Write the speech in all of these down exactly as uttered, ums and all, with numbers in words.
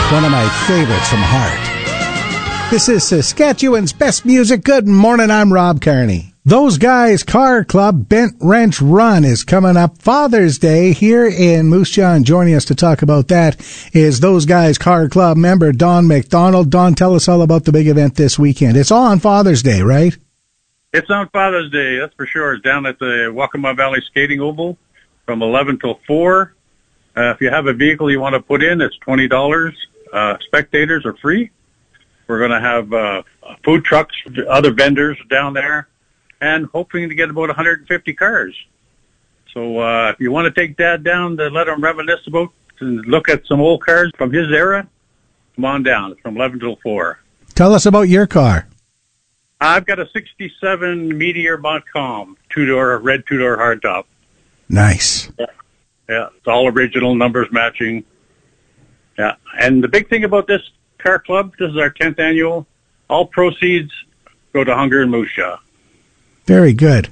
one of my favorites from Heart. This is Saskatchewan's best music. Good morning, I'm Rob Kearney. Those Guys Car Club Bent Wrench Run is coming up Father's Day here in Moose Jaw, and joining us to talk about that is Those Guys Car Club member Don McDonald. Don, tell us all about the big event this weekend. It's all on Father's Day, right? It's on Father's Day, that's for sure. It's down at the Waccamaw Valley Skating Oval from eleven till four. Uh, if you have a vehicle you want to put in, it's twenty dollars. Uh, spectators are free. We're going to have uh, food trucks, other vendors down there, and hoping to get about one hundred fifty cars. So uh, if you want to take Dad down to let him reminisce about and look at some old cars from his era, come on down. It's from eleven till four. Tell us about your car. I've got a sixty-seven Meteor Montcalm, two-door, red two-door hardtop. Nice. Yeah. Yeah, it's all original, numbers matching. Yeah, and the big thing about this car club, this is our tenth annual, all proceeds go to Hunger in Moose Jaw. Very good.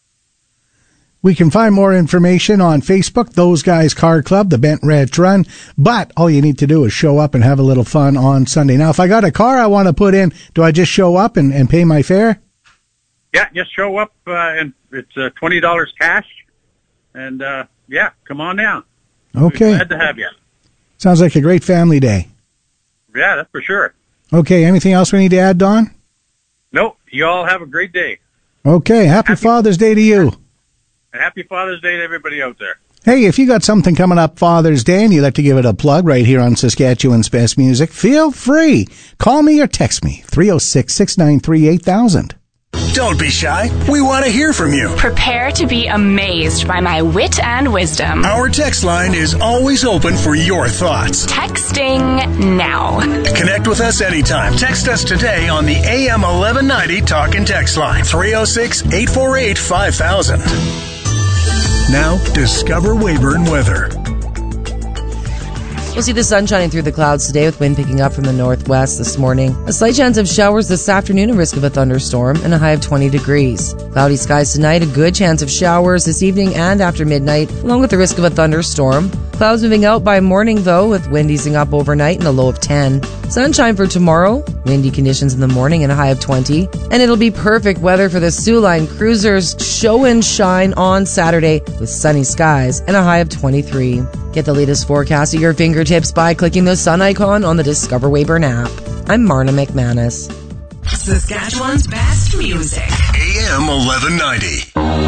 We can find more information on Facebook, Those Guys Car Club, the Bent Wrench Run, but all you need to do is show up and have a little fun on Sunday. Now, if I got a car I want to put in, do I just show up and, and pay my fare? Yeah, just show up, uh, and it's uh, twenty dollars cash, and uh, yeah, come on down. Okay. We're glad to have you. Sounds like a great family day. Yeah, that's for sure. Okay, anything else we need to add, Don? Nope, you all have a great day. Okay, happy, happy Father's Day to you. Happy Father's Day to everybody out there. Hey, if you got something coming up Father's Day and you'd like to give it a plug right here on Saskatchewan's Best Music, feel free. Call me or text me, three oh six, six nine three, eight thousand. Don't be shy. We want to hear from you. Prepare to be amazed by my wit and wisdom. Our text line is always open for your thoughts. Texting now. Connect with us anytime. Text us today on the A M eleven ninety Talk and Text line, three oh six, eight four eight, five thousand. Now, discover Weyburn weather. We'll see the sun shining through the clouds today with wind picking up from the northwest this morning. A slight chance of showers this afternoon, a risk of a thunderstorm, and a high of twenty degrees. Cloudy skies tonight, a good chance of showers this evening and after midnight, along with the risk of a thunderstorm. Clouds moving out by morning, though, with wind easing up overnight and a low of ten. Sunshine for tomorrow, windy conditions in the morning and a high of twenty. And it'll be perfect weather for the Soo Line Cruisers show and shine on Saturday with sunny skies and a high of twenty-three. Get the latest forecast at your fingertips by clicking the sun icon on the Discover Weyburn app. I'm Marna McManus. Saskatchewan's best music. A M eleven ninety.